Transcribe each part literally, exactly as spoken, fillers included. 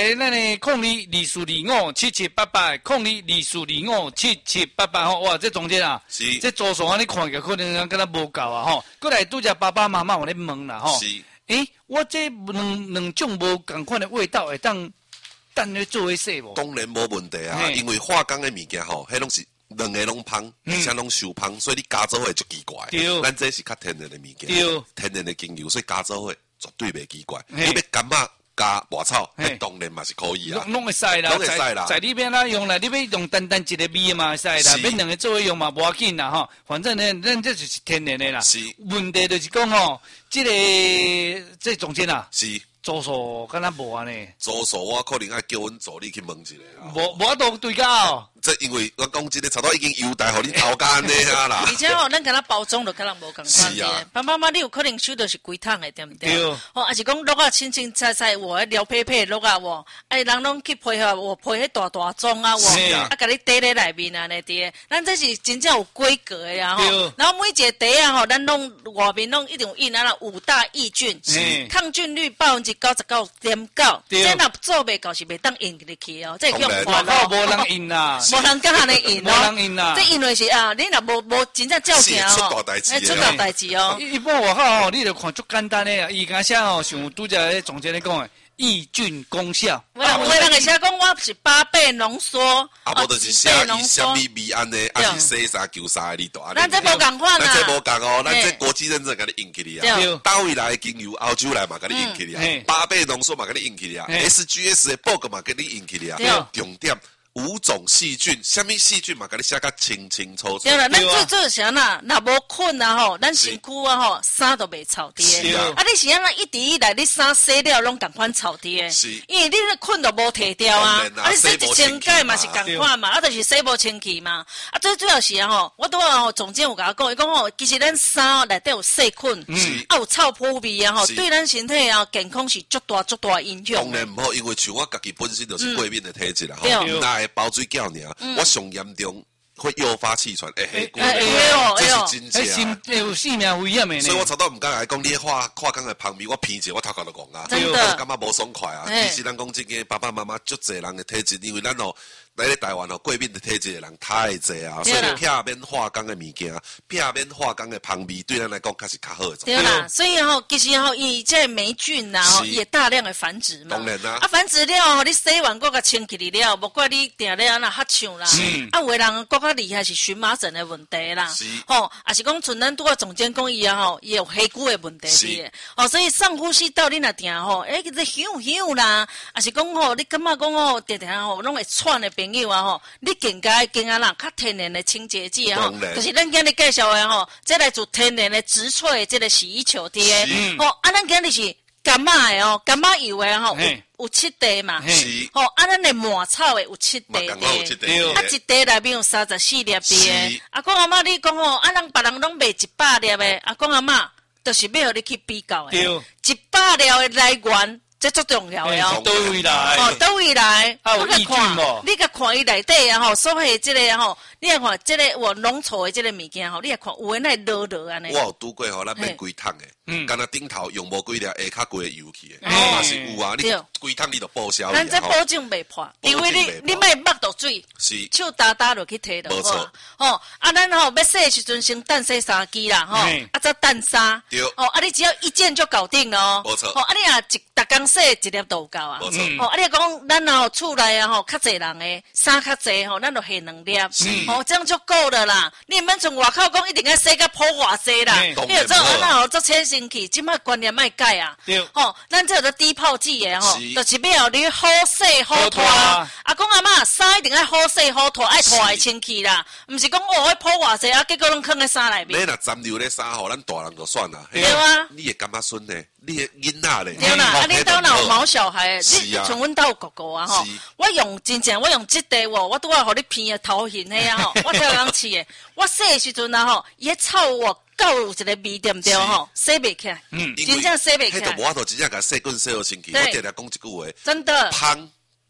来咱的控力二四二五七七八八，控力二四二五七七八八吼，哇，这中间啊， 是， 这组数啊，你看起来可能跟咱无够啊吼。过来拄只爸爸妈妈有咧问啦吼， 是， 诶，我这两两种无共款的味道，会当等咧做伙洗无？ 当然无问题啊，因为化工的物件吼，迄拢是。两个拢芳，而且拢受芳，所以你加做会就奇怪。咱这是较天然的物件，天然的精油，所以加做会绝对袂奇怪。你要干嘛加麻草，当然嘛是可以啊。 拢会使啦， 拢会使啦。 在里边啦用啦，你要用单单一个味嘛会使啦，要两个做伙用嘛无要紧啦吼。反正呢，咱这就是天然的啦。 是。问题就是讲吼，这个这中间啊。 是。 做数敢若无安尼， 做数我可能爱叫阮助理去问一下啦。 无无法度对到。 这因为我讲真诶，差不多已经优待互你头干呢啊啦。 而且吼，咱敢若包装就敢若无共款是啊。 爸爸妈妈，你有可能收到是规桶的，对毋对？ 对。 哦，还是讲落啊清清菜菜，我撩配配落啊我，哎，人拢去配合我配迄大大装啊我，啊，甲你缀咧内面啊那啲，咱这是真正有规格的呀吼。然后每一个袋啊吼，咱拢外面拢一定有印啊啦，五大抑菌，抗菌率百分之九十九点九，这若做袂到是袂当印入去哦，这叫外口无人印啦。 无人敢安尼印哦， 无人印啦。 这因为是啊，你若无无真正照镜哦，出大代志， 出大代志哦。 一般外口吼，你著看足简单的，伊敢写吼，像拄则咧总监咧讲的抑菌功效。 有的人会写讲我是八倍浓缩， 啊，无就是写伊什么味安的，还是洗三九三的哩大。 咱这无共款啊，咱这无共哦，咱这国际认证甲你印起哩啊。大卫来经由澳洲来嘛，甲你印起哩啊。八倍浓缩嘛，甲你印起哩啊。S G S 的报告嘛，甲你印起哩啊。重点。五种细菌，什么细菌嘛？甲你写甲清清楚楚。 对啦，咱最主要是安那，若无菌啊吼，咱身躯啊吼，衫都袂臭滴。 是啊。 啊，你是安那一直以来，你衫洗了拢共款臭滴。 是。 因为你那菌都无摕掉啊，啊，你洗一千盖嘛是共款嘛，啊，就是洗无清气嘛。啊，最主要是啊吼，我拄啊吼，总监有甲我讲，伊讲吼，其实咱衫内底有细菌，啊有臭扑味啊吼，对咱身体啊健康是足大足大影响。 当然唔好，因为像我家己本身就是过敏的体质啦，吼，那包水饺尔，我上严重会诱发气喘，哎嘿， 哎呦， 这是真正， 心有性命危险的。 所以我差不多唔敢来讲，你化化工的旁边，我偏者我头壳就讲啊， 真的， 感觉无爽快啊。其实咱讲这个爸爸妈妈足侪人的体质，因为咱哦。来咧台湾哦，过敏的体质的人太侪啊，所以片面化工的物件，片面化工的香味，对咱来讲，确实较好的。 对啦，所以吼，其实吼，伊这霉菌呐，吼也大量的繁殖嘛。 当然啦。 啊，繁殖了吼，你洗完搁甲清起哩了，无怪你定咧安那哈呛啦。啊，有的人搁较厉害是荨麻疹的问题啦。 是。 吼，啊是讲像咱拄啊总监讲伊啊吼，也有黑菇的问题是。哦，所以上呼吸道你若定吼，诶，你响响啦，啊是讲吼，你感觉讲吼，定定吼，拢会喘的朋友啊吼。你更加更加啦，较天然的清洁剂吼，就是咱今日介绍的吼，这来自天然的植萃的这个洗衣球贴，吼，啊，咱今日是干嘛的哦，干嘛油的吼，有七袋嘛，吼，啊，咱的麻草的有七袋的，啊，一袋内面有三十四粒的，啊，讲阿妈你讲吼，啊，人别人拢卖一百粒的，啊，讲阿妈，就是要互你去比较的，一百粒的来源。这最重要的哦， 倒位来哦，倒位来， 啊有抑菌无？ 你甲看伊内底啊吼，所谓即个吼，你来看即个我浓稠的即个物件吼，你来看有诶那落落安尼。 我有拄过吼，咱买规桶的，嗯，敢若顶头用无几粒，下骹规个油去的，嘛是有啊，你规桶你都报销。 咱这保证袂破，因为你你莫抹到水， 是手打打落去摕到。 无错。 吼，啊，咱吼要洗的时阵先等洗三支啦，吼，啊再等衫。 对。 哦，啊你只要一件就搞定了哦。 无错。 哦，啊你啊一逐工洗一粒都。啊， 无错。 哦，啊，你讲咱吼厝内啊吼，较侪人诶，衫较侪吼，咱就下两粒，哦，这样就够了啦。你免从外口讲一定要洗甲破偌济啦，因为这安那吼做清身体，即摆观念莫改啊。 对。 吼，咱这个低泡剂诶吼，就是要你好洗好拖。啊，讲阿妈衫一定要好洗好拖，爱拖爱清气啦，毋是讲哦，迄破偌济啊，结果拢放在衫内面。 你若沾流咧衫吼，咱大人就算啦。 对啊。 你会感觉顺呢？你诶囡仔咧？ 对啦，啊，你兜若有毛小孩。你像阮兜狗狗啊吼，我用真正我用即袋喎，我拄啊互你片的头型迄啊吼，我才人饲的。我洗的时阵啊吼，伊迄臭我够有一个味对毋对吼？洗袂起来，嗯，真正洗袂起来。 迄就无法度真正甲细菌洗好清气。我定定讲一句话， 真的。 芳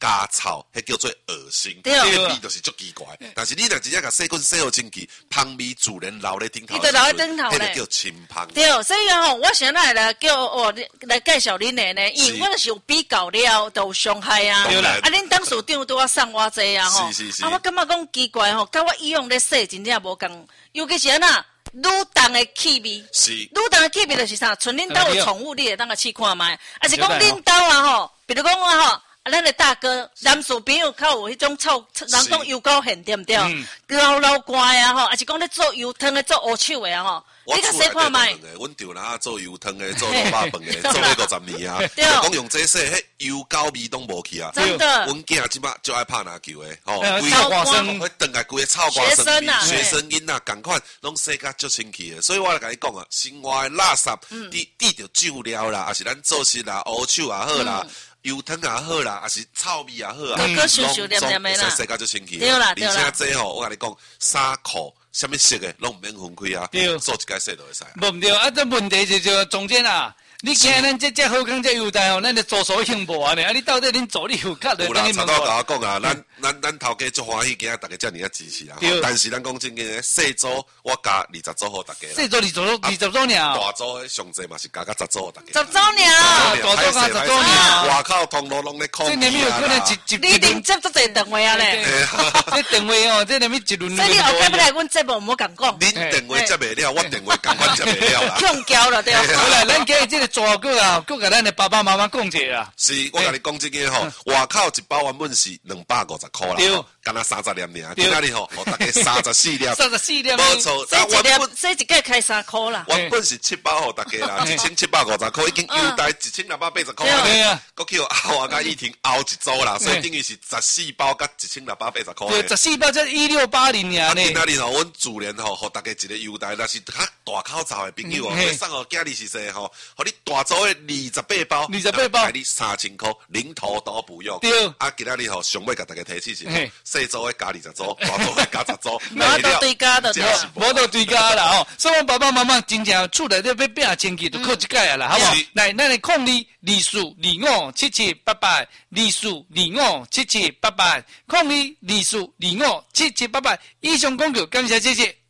加草，迄叫做恶心， 对， 迄味就是足奇怪。但是你若直接甲细菌洗好清气，芳味自然留咧顶头， 伊就留咧顶头咧， 迄个叫清芳。 对，所以吼，我现在来叫哦来介绍恁的呢，因为我就是有比较了，都有伤害啊。 对啦， 啊，恁董事长都要送我这啊吼， 是是是。 啊，我感觉讲奇怪吼，甲我以往咧洗真正无共，尤其是安那愈重的气味， 是愈重的气味就是啥？像恁兜有宠物，你会当个试看卖，啊是讲恁兜啊吼，比如讲我吼。啊，咱的大哥，男士朋友较有迄种臭，人讲油膏hen对毋对？老老怪啊吼，啊是讲咧做油汤的、做乌手的啊吼。你甲洗看卖？ 阮丈人做油汤的、做萝卜饭的，做了五十年啊。讲用这洗，迄油膏味都无去啊。 真的。 阮囝即摆就爱拍篮球的，吼， 臭瓜生， 会等下规个臭瓜生，学生囡仔共款，拢洗甲足清气的。所以我来甲你讲啊，生活的垃圾，滴滴着酒料啦，还是咱做事啦、乌手也好啦。油汤也好啦，还是臭味也好啊， 拢拢想想念念的啦， 洗甲足清气。 对啦对啦。 而且这吼，我甲你讲，衫裤什么色的，拢毋免分开啊，做一解洗就会使。 无毋对，啊，这问题就就总监啊。你今咱这这好康这优待哦，咱就做所兴无啊呢？啊，你到底恁做你有较的？ 有啦，差不多甲我讲啊，咱咱咱头家足欢喜，今仔大家遮尔啊支持啊。但是咱讲真个，细组我加二十组互大家。 细组二十组，二十组尔。 大组上济嘛是加甲十组互大家。 十组尔。大组加十组尔。 外口通路拢咧抗议啊。 这里面有可能一一你定接足侪电话啊咧。 这电话哦，这里面一轮。 所以你后壁要来阮节目，唔好咁讲。 恁电话接袂了，我电话赶快接袂了啦。 抢交了对。 好啦，咱今日这个抓个啊。我甲咱的爸爸妈妈讲者啊， 是我甲你讲这个吼，外口一包原本是两百五十块啦，干那三十粒尔，今仔日吼，互大家三十四粒， 三十四粒， 无错， 所以一粒，所以一个开三块啦。 原本是七包互大家啦，一千七百五十块，已经优待一千六百八十块啦。 对啊， 国去后啊，甲议庭后一周啦，所以等于是十四包甲一千六百八十块。 对，十四包才一六八零尔呢。 今仔日吼，阮自然吼，互大家一个优待，那是较大口罩的朋友哦，送互囝儿是说吼，互你大组的二十八包。 二十八包， 你三千块，零头都不用。 对， 啊，今仔日吼，上尾甲大家提示是，细组的加二十组，大组的加十组， 无都对加的， 无都对加啦吼。所以我爸爸妈妈真正厝内底要变清气，就靠一解啊啦，好不好？来，咱来控你二四二五七七八八，二四二五七七八八，控你二四二五七七八八。以上广告，感谢谢谢。